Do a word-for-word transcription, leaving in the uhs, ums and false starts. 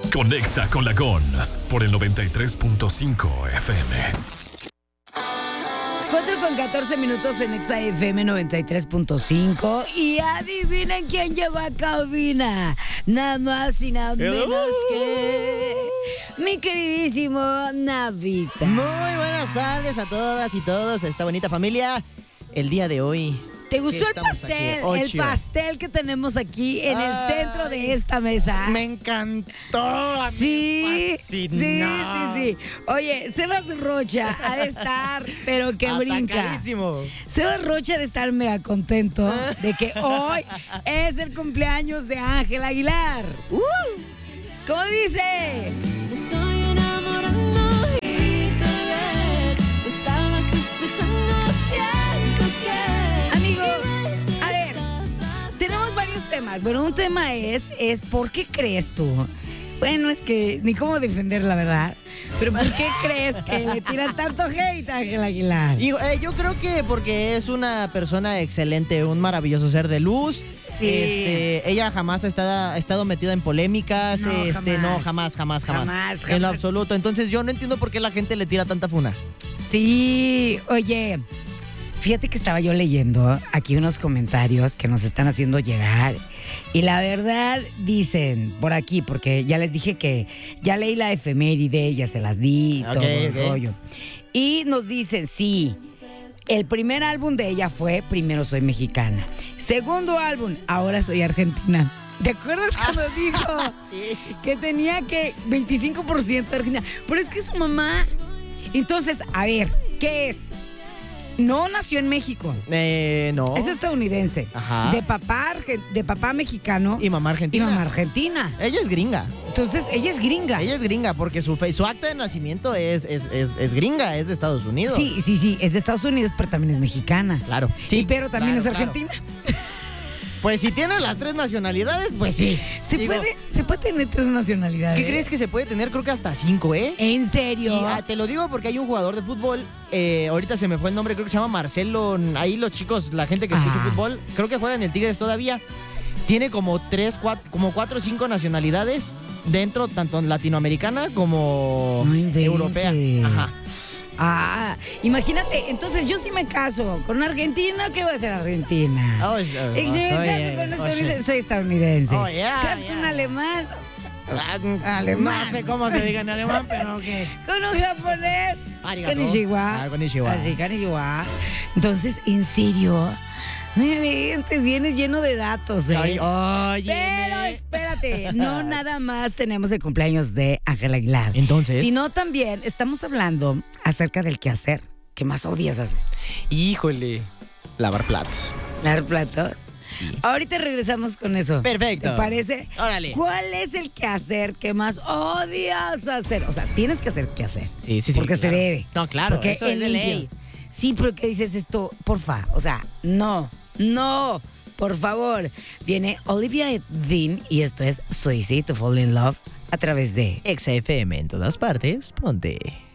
Conexa con la Gons por el noventa y tres punto cinco F M. cuatro con catorce minutos en Exa F M noventa y tres punto cinco. Y adivinen quién llegó a cabina. Nada más y nada menos que mi queridísimo Navita. Muy buenas tardes a todas y todos, a esta bonita familia. El día de hoy. ¿Te gustó el pastel? El Ocho. pastel que tenemos aquí en Ay, el centro de esta mesa. Me encantó. A mí Sí, me sí, sí, fascinó. sí. Oye, Sebas Rocha ha de estar, pero que brinca. Atacadísimo. Sebas Rocha ha de estar mega contento de que hoy es el cumpleaños de Ángel Aguilar. Uh, ¿Cómo dice? Estoy enamorando y tal vez estabas sospechando, siento que... Amigo, a ver, tenemos varios temas. Bueno, un tema es, es ¿por qué crees tú? Bueno, es que ni cómo defender la verdad. Pero ¿por qué crees que le tiran tanto hate a Ángel Aguilar? Y, eh, yo creo que porque es una persona excelente, un maravilloso ser de luz. Sí. Este, ella jamás ha estado, ha estado metida en polémicas. No, este, jamás. no, jamás, jamás, jamás. Jamás, En lo jamás. absoluto. Entonces yo no entiendo por qué la gente le tira tanta funa. Sí, oye, fíjate que estaba yo leyendo aquí unos comentarios que nos están haciendo llegar y la verdad dicen por aquí, porque ya les dije que ya leí la efeméride, ya se las di y Ok, todo el ok. rollo. Y nos dicen, sí, el primer álbum de ella fue Primero Soy Mexicana. Segundo álbum, Ahora Soy Argentina. ¿Te acuerdas cuando dijo Sí. que tenía que veinticinco por ciento de Argentina? Pero es que su mamá... Entonces, a ver, ¿qué es? No nació en México. Eh, no. Es estadounidense. Ajá. De papá, arge- de papá mexicano Y mamá y argentina. mamá argentina. Ella es gringa. Entonces, ella es gringa. Ella es gringa porque su, fe- su acta de nacimiento es, es, es, es gringa, es de Estados Unidos. Sí, sí, sí, es de Estados Unidos, pero también es mexicana. Claro. Sí, pero también claro, es claro. argentina. Pues si tiene las tres nacionalidades, pues sí. ¿Se, Digo, puede, se puede tener tres nacionalidades. ¿Qué crees que se puede tener? Creo que hasta cinco, ¿eh? ¿En Sí, serio? ah, te lo digo porque hay un jugador de fútbol, eh, ahorita se me fue el nombre, creo que se llama Marcelo, ahí los chicos, la gente que escucha Ah. fútbol, creo que juega en el Tigres todavía, tiene como tres, cuatro, como cuatro o cinco nacionalidades dentro, tanto latinoamericana como No inventes. europea. Ajá. Ah, imagínate, entonces yo sí me caso con una argentina, ¿qué voy a ser argentina? Oh, oh, Y si oh, me soy, caso eh, con un oh, estadounidense, sí. soy estadounidense. Oh, yeah, ¿Caso yeah. con un alemán? Ah, Alemán. No sé cómo se diga en alemán, pero que... ¿Con un japonés? Arigato. Konnichiwa. Ah, konnichiwa. Así, konnichiwa. Entonces, en serio, te vienes lleno de datos, ¿eh? Ay, oye, Pero me- espérate, no nada más tenemos el cumpleaños de Ángel Aguilar. Entonces, Sino también estamos hablando acerca del quehacer. ¿Qué más odias hacer? híjole, lavar platos. ¿Lavar platos? Ahorita regresamos con eso. Perfecto. ¿Te parece? Órale. ¿Cuál es el quehacer que más odias hacer? O sea, tienes que hacer quehacer. Sí, sí, sí. Porque se claro. debe. No, claro, Porque eso es en de ley. limpios. Sí, pero ¿qué dices esto? Porfa, o sea, no, no, por favor. Viene Olivia Dean y esto es So Easy to Fall in Love a través de Exa F M en todas partes, ponte.